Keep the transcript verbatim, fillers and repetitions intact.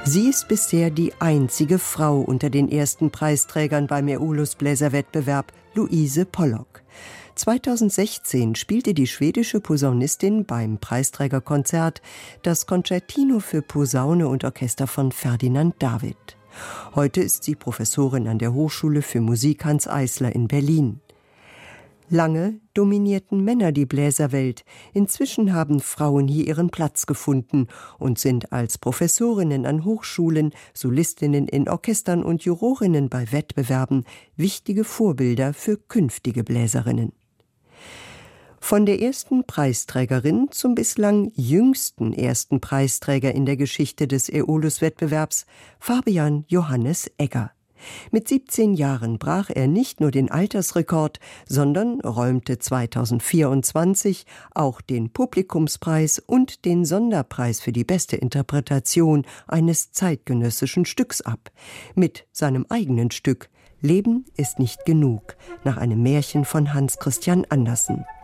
Sie ist bisher die einzige Frau unter den ersten Preisträgern beim Aeolus-Bläserwettbewerb, Louise Pollock. zweitausendsechzehn spielte die schwedische Posaunistin beim Preisträgerkonzert das Concertino für Posaune und Orchester von Ferdinand David. Heute ist sie Professorin an der Hochschule für Musik Hanns Eisler in Berlin. Lange dominierten Männer die Bläserwelt. Inzwischen haben Frauen hier ihren Platz gefunden und sind als Professorinnen an Hochschulen, Solistinnen in Orchestern und Jurorinnen bei Wettbewerben wichtige Vorbilder für künftige Bläserinnen. Von der ersten Preisträgerin zum bislang jüngsten ersten Preisträger in der Geschichte des Aeolus-Wettbewerbs, Fabian Johannes Egger. Mit siebzehn Jahren brach er nicht nur den Altersrekord, sondern räumte zweitausendvierundzwanzig auch den Publikumspreis und den Sonderpreis für die beste Interpretation eines zeitgenössischen Stücks ab. Mit seinem eigenen Stück »Leben ist nicht genug« nach einem Märchen von Hans Christian Andersen.